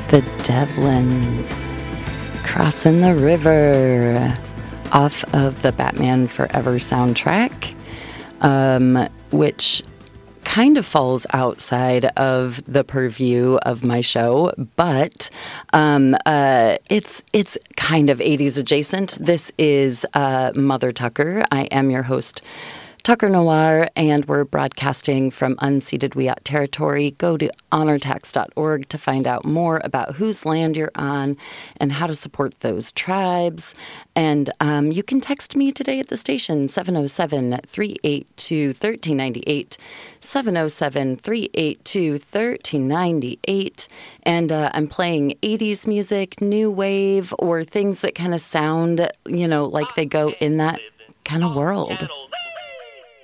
The Devlins, Crossing the River, off of the Batman Forever soundtrack, which kind of falls outside of the purview of my show, but it's kind of 80s adjacent. This is Mother Tucker. I am your host, Tucker Noir, and we're broadcasting from unceded Wiyot territory. Go to honortax.org to find out more about whose land you're on and how to support those tribes. And you can text me today at the station, 707-382-1398, 707-382-1398. And I'm playing 80s music, new wave, or things that kind of sound, like they go in that kind of world.